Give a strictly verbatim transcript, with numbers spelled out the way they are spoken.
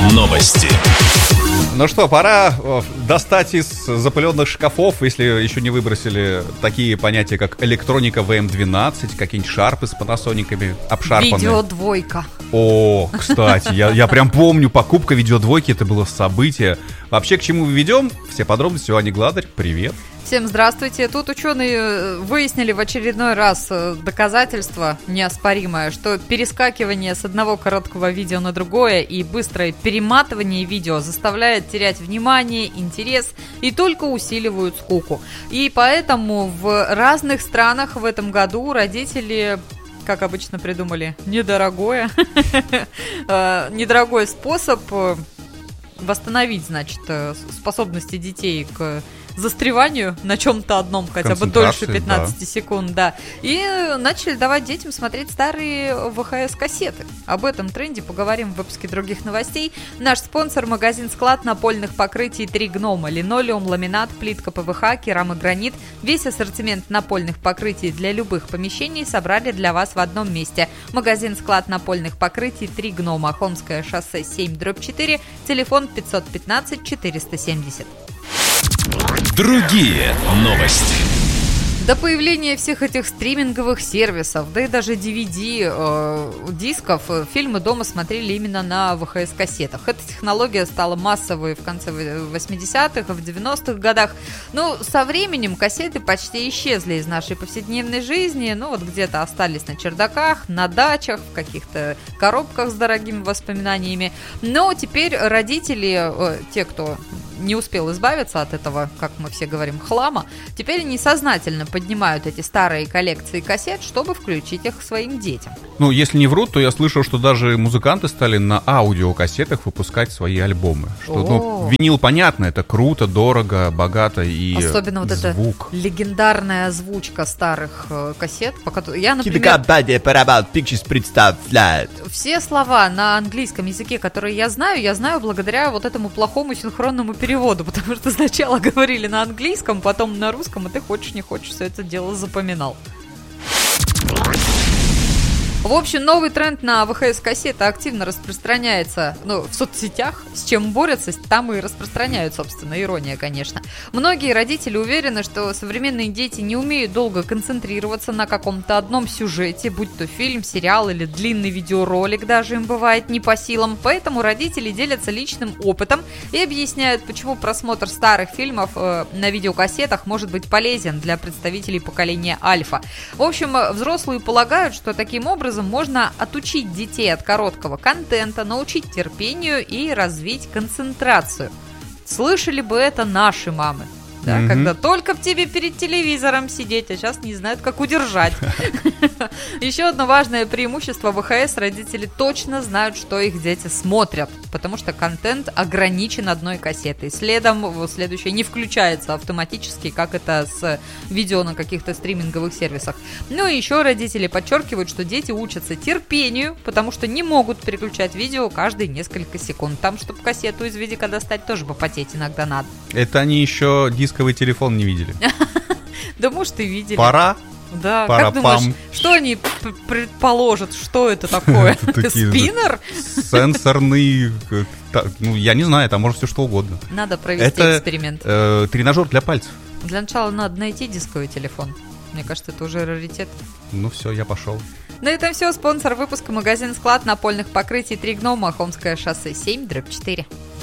Новости. Ну что, пора достать из запыленных шкафов, если еще не выбросили, такие понятия, как электроника ви эм двенадцать, какие-нибудь шарпы с панасониками обшарпанные. Видеодвойка. О, кстати, я, я прям помню, покупка видеодвойки, это было событие. Вообще, к чему мы ведем? Все подробности у Ани Гладарь. Привет. Всем здравствуйте. Тут ученые выяснили в очередной раз доказательство неоспоримое, что перескакивание с одного короткого видео на другое и быстрое перематывание видео заставляет терять внимание, интерес и только усиливают скуку. И поэтому в разных странах в этом году родители, как обычно, придумали недорогое, недорогой способ восстановить, значит, способности детей к застреванию на чем-то одном, хотя бы дольше пятнадцать да. секунд, да. И начали давать детям смотреть старые вэ ха эс-кассеты. Об этом тренде поговорим в выпуске других новостей. Наш спонсор — магазин «Склад» напольных покрытий «Три гнома». Линолеум, ламинат, плитка пэ вэ ха, керамогранит. Весь ассортимент напольных покрытий для любых помещений собрали для вас в одном месте. Магазин «Склад» напольных покрытий «Три гнома». Холмское шоссе семь дробь четыре. Телефон пятьсот пятнадцать четыреста семьдесят. Другие новости. До появления всех этих стриминговых сервисов, да и даже ди ви ди э, дисков, фильмы дома смотрели именно на вэ ха эс-кассетах. Эта технология стала массовой в конце восьмидесятых, в девяностых годах. Но со временем кассеты почти исчезли из нашей повседневной жизни. Ну вот где-то остались на чердаках, на дачах, в каких-то коробках с дорогими воспоминаниями. Но теперь родители, э, те, кто не успел избавиться от этого, как мы все говорим, хлама, теперь они сознательно поднимают эти старые коллекции кассет, чтобы включить их своим детям. Ну, если не врут, то я слышал, что даже музыканты стали на аудиокассетах выпускать свои альбомы. Что, ну, винил, понятно, это круто, дорого, богато и особенно вот звук. Эта легендарная озвучка старых э, кассет, по которой я, например, все слова на английском языке, которые я знаю, я знаю благодаря вот этому плохому синхронному переводу, потому что сначала говорили на английском, потом на русском, и ты хочешь не хочешь все это дело запоминал. В общем, новый тренд на вэ ха эс-кассеты активно распространяется, ну, в соцсетях, с чем борются, там и распространяют, собственно, ирония, конечно. Многие родители уверены, что современные дети не умеют долго концентрироваться на каком-то одном сюжете, будь то фильм, сериал или длинный видеоролик, даже им бывает не по силам. Поэтому родители делятся личным опытом и объясняют, почему просмотр старых фильмов э, на видеокассетах может быть полезен для представителей поколения альфа. В общем, взрослые полагают, что таким образом можно отучить детей от короткого контента, научить терпению и развить концентрацию. Слышали бы это наши мамы, да, mm-hmm. когда только в тебе перед телевизором сидеть, а сейчас не знают, как удержать. Еще одно важное преимущество вэ ха эс: родители точно знают, что их дети смотрят, потому что контент ограничен одной кассетой. Следом следующее не включается автоматически, как это с видео на каких-то стриминговых сервисах. Ну и еще родители подчеркивают, что дети учатся терпению, потому что не могут переключать видео каждые несколько секунд. Там, чтобы кассету из видика достать, тоже попотеть иногда надо. Это они еще дисковый телефон не видели. Да, может, и видели. Пора? Да, как думаешь, что они предположат, что это такое? Спиннер? Сенсорный, ну, я не знаю, там может все что угодно. Надо провести эксперимент. Это тренажер для пальцев. Для начала надо найти дисковый телефон. Мне кажется, это уже раритет. Ну все, я пошел. На этом все. Спонсор выпуска — магазин «Склад» напольных покрытий «Три гнома», Холмское шоссе семь дробь четыре.